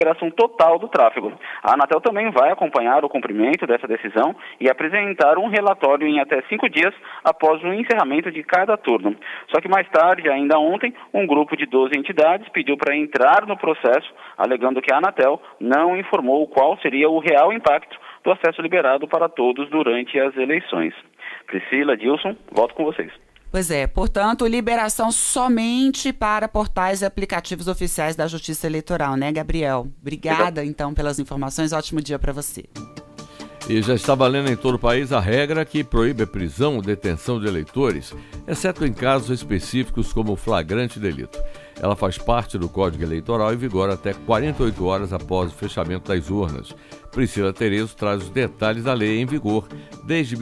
liberação total do tráfego. A Anatel também vai acompanhar o cumprimento dessa decisão e apresentar um relatório em até 5 dias após o encerramento de cada turno. Só que mais tarde, ainda ontem, um grupo de 12 entidades pediu para entrar no processo, alegando que a Anatel não informou qual seria o real impacto do acesso liberado para todos durante as eleições. Priscila, Dilson, volto com vocês. Pois é, portanto, liberação somente para portais e aplicativos oficiais da Justiça Eleitoral, né, Gabriel? Obrigada, então, pelas informações. Ótimo dia para você. E já está valendo em todo o país a regra que proíbe a prisão ou detenção de eleitores, exceto em casos específicos como flagrante delito. Ela faz parte do Código Eleitoral e vigora até 48 horas após o fechamento das urnas. Priscila Terezo traz os detalhes da lei em vigor desde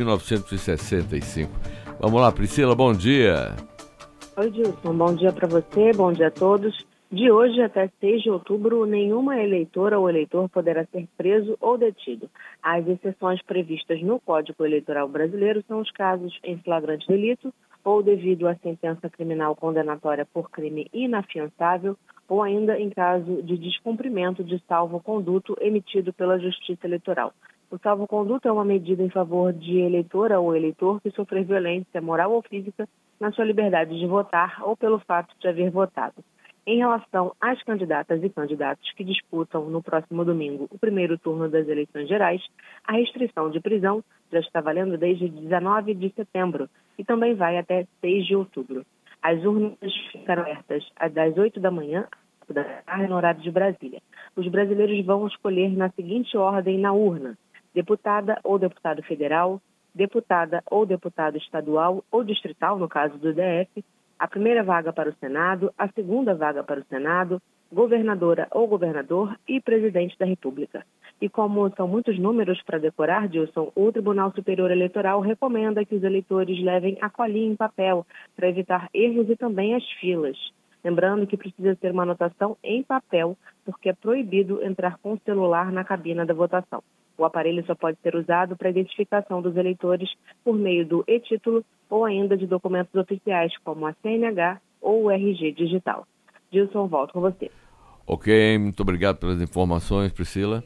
1965. Vamos lá, Priscila, bom dia. Oi, Dilson, bom dia para você, bom dia a todos. De hoje até 6 de outubro, nenhuma eleitora ou eleitor poderá ser preso ou detido. As exceções previstas no Código Eleitoral brasileiro são os casos em flagrante delito ou devido à sentença criminal condenatória por crime inafiançável ou ainda em caso de descumprimento de salvo-conduto emitido pela Justiça Eleitoral. O salvo-conduto é uma medida em favor de eleitora ou eleitor que sofreu violência moral ou física na sua liberdade de votar ou pelo fato de haver votado. Em relação às candidatas e candidatos que disputam no próximo domingo o primeiro turno das eleições gerais, a restrição de prisão já está valendo desde 19 de setembro e também vai até 6 de outubro. As urnas ficaram abertas das 8 da manhã da tarde no horário de Brasília. Os brasileiros vão escolher na seguinte ordem na urna: deputada ou deputado federal, deputada ou deputado estadual ou distrital, no caso do DF, a primeira vaga para o Senado, a segunda vaga para o Senado, governadora ou governador e presidente da República. E como são muitos números para decorar, Dilson, o Tribunal Superior Eleitoral recomenda que os eleitores levem a colinha em papel para evitar erros e também as filas. Lembrando que precisa ter uma anotação em papel, porque é proibido entrar com o celular na cabina da votação. O aparelho só pode ser usado para identificação dos eleitores por meio do e-título ou ainda de documentos oficiais, como a CNH ou o RG digital. Dilson, volto com você. Ok, muito obrigado pelas informações, Priscila.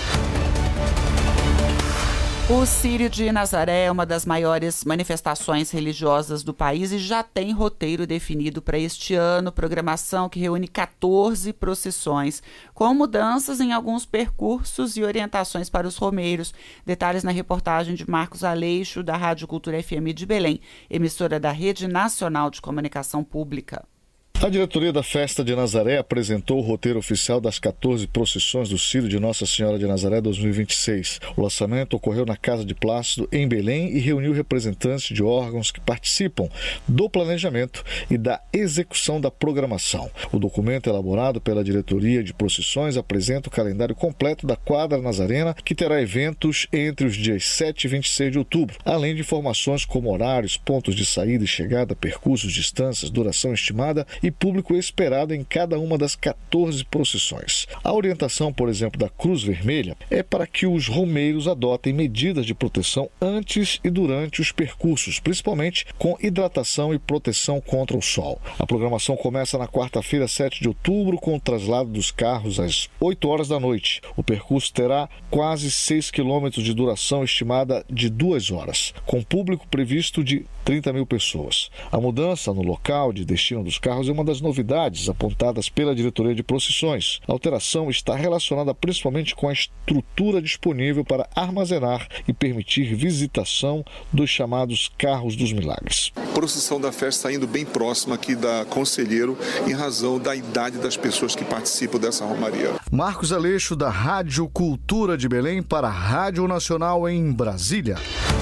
O Círio de Nazaré é uma das maiores manifestações religiosas do país e já tem roteiro definido para este ano, programação que reúne 14 procissões, com mudanças em alguns percursos e orientações para os romeiros. Detalhes na reportagem de Marcos Aleixo, da Rádio Cultura FM de Belém, emissora da Rede Nacional de Comunicação Pública. A diretoria da Festa de Nazaré apresentou o roteiro oficial das 14 procissões do Círio de Nossa Senhora de Nazaré 2026. O lançamento ocorreu na Casa de Plácido, em Belém, e reuniu representantes de órgãos que participam do planejamento e da execução da programação. O documento elaborado pela diretoria de procissões apresenta o calendário completo da quadra nazarena, que terá eventos entre os dias 7 e 26 de outubro, além de informações como horários, pontos de saída e chegada, percursos, distâncias, duração estimada e público esperado em cada uma das 14 procissões. A orientação, por exemplo, da Cruz Vermelha é para que os romeiros adotem medidas de proteção antes e durante os percursos, principalmente com hidratação e proteção contra o sol. A programação começa na quarta-feira, 7 de outubro, com o traslado dos carros às 8 horas da noite. O percurso terá quase 6 quilômetros de duração estimada de 2 horas, com público previsto de 30 mil pessoas. A mudança no local de destino dos carros é uma das novidades apontadas pela diretoria de procissões. A alteração está relacionada principalmente com a estrutura disponível para armazenar e permitir visitação dos chamados carros dos milagres. A procissão da festa está indo bem próxima aqui da Conselheiro, em razão da idade das pessoas que participam dessa romaria. Marcos Aleixo, da Rádio Cultura de Belém, para a Rádio Nacional em Brasília.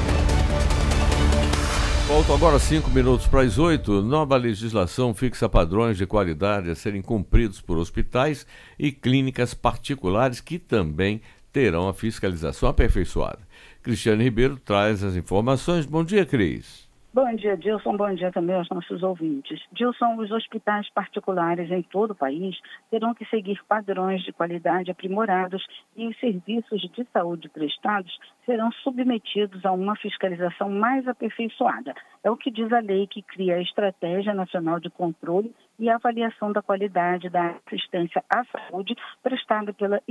Faltam agora 5 minutos para as 8. Nova legislação fixa padrões de qualidade a serem cumpridos por hospitais e clínicas particulares que também terão a fiscalização aperfeiçoada. Cristiane Ribeiro traz as informações. Bom dia, Cris. Bom dia, Dilson. Bom dia também aos nossos ouvintes. Dilson, os hospitais particulares em todo o país terão que seguir padrões de qualidade aprimorados e os serviços de saúde prestados serão submetidos a uma fiscalização mais aperfeiçoada. É o que diz a lei que cria a Estratégia Nacional de Controle e Avaliação da Qualidade da Assistência à Saúde prestada pela